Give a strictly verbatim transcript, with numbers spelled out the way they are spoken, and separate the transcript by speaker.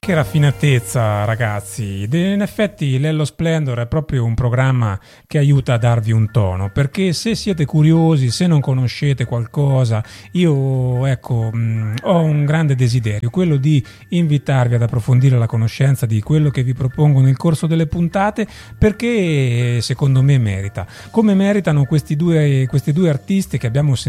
Speaker 1: che raffinatezza, ragazzi. In effetti Lello Splendor è proprio un programma che aiuta a darvi un tono, perché se siete curiosi, se non conoscete qualcosa, io ecco mh, ho un grande desiderio, quello di invitarvi ad approfondire la conoscenza di quello che vi propongo nel corso delle puntate, perché secondo me merita, come meritano questi due, questi due artisti che abbiamo sentito